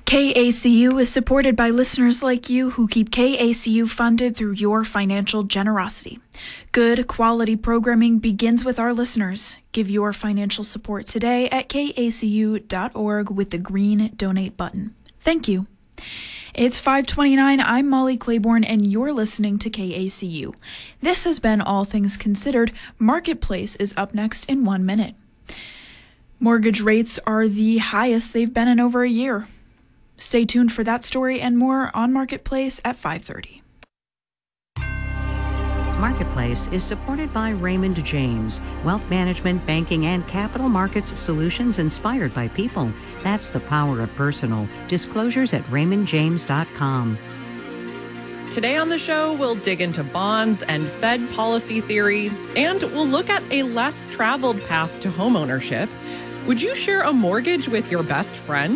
KACU is supported by listeners like you who keep KACU funded through your financial generosity. Good quality programming begins with our listeners. Give your financial support today at kacu.org with the green donate button. Thank you. It's 5:29. I'm Molly Claiborne, and you're listening to KACU. This has been All Things Considered. Marketplace is up next in 1 minute. Mortgage rates are the highest they've been in over a year. Stay tuned for that story and more on Marketplace at 5:30. Marketplace is supported by Raymond James, wealth management, banking, and capital markets solutions inspired by people. That's the power of personal. Disclosures at raymondjames.com. Today on the show, we'll dig into bonds and Fed policy theory, and we'll look at a less traveled path to homeownership. Would you share a mortgage with your best friend?